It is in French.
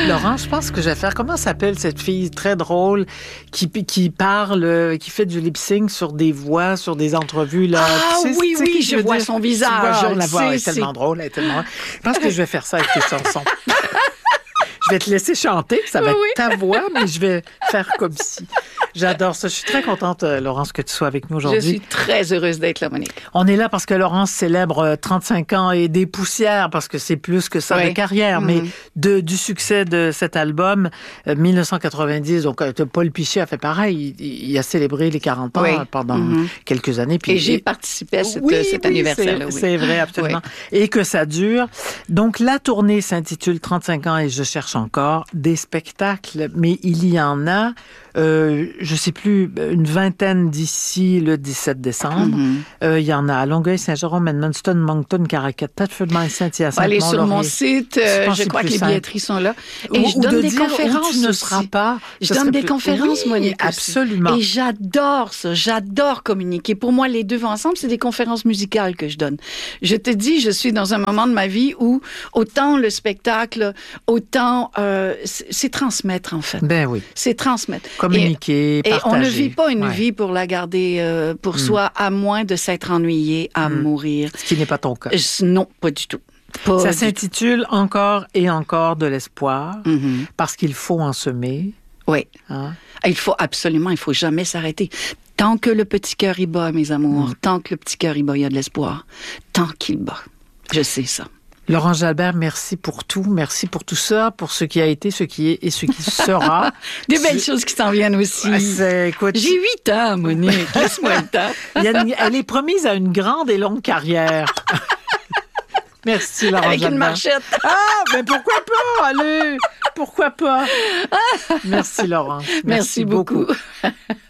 Laurent, je pense que je vais faire... Comment s'appelle cette fille très drôle qui parle, qui fait du lip-sync sur des voix, sur des entrevues, là? Ah tu sais, oui, tu sais oui, qui je vois son visage. Tu vois, la voix C'est- est tellement drôle, elle est tellement... Je pense que je vais faire ça avec tes chansons. Je vais te laisser chanter, ça va être ta voix, mais je vais faire comme si. J'adore ça. Je suis très contente, Laurence, que tu sois avec nous aujourd'hui. Je suis très heureuse d'être là, Monique. On est là parce que Laurence célèbre 35 ans et des poussières, parce que c'est plus que ça de carrière, mais du succès de cet album, 1990. Donc, Paul Pichet a fait pareil. Il a célébré les 40 ans pendant quelques années. Puis, et j'ai participé à cet anniversaire-là. C'est vrai, absolument. Et que ça dure. Donc, la tournée s'intitule 35 ans et je cherche encore des spectacles, mais il y en a, je sais plus, une vingtaine d'ici le 17 décembre. Il y en a à Longueuil, Saint-Jérôme, Edmundston, Moncton, Caracat, Thetford, Saint-Hyacinthe, allez Mont-Laurier. sur mon site, je crois que les billetteries sont là. Et je donne des conférences. Tu ne seras pas. Je donne des conférences, Monique. Absolument. Et j'adore ça. J'adore communiquer. Pour moi, les deux vont ensemble, c'est des conférences musicales que je donne. Je te dis, je suis dans un moment de ma vie où autant le spectacle, autant c'est transmettre, en fait. Ben oui. C'est transmettre. Communiquer, et partager. on ne vit pas une vie pour la garder pour soi, à moins de s'être ennuyé, à mourir. Ce qui n'est pas ton cas. Non, pas du tout. Ça s'intitule Encore et encore de l'espoir, parce qu'il faut en semer. Oui. Hein? Il faut jamais s'arrêter. Tant que le petit cœur y bat, mes amours, tant que le petit cœur y bat, il y a de l'espoir. Tant qu'il bat. Je sais ça. Laurence Jalbert, merci pour tout. Merci pour tout ça, pour ce qui a été, ce qui est et ce qui sera. Des belles choses qui s'en viennent aussi. Écoute, j'ai 8 ans, Monique. Laisse-moi le temps. Elle est promise à une grande et longue carrière. Merci, Laurence Avec Jalbert. une marchette. Mais pourquoi pas? Allez, pourquoi pas? Merci, Laurence. Merci beaucoup.